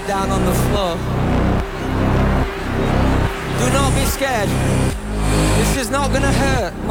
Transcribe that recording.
down on the floor. Do not be scared. This is not gonna hurt.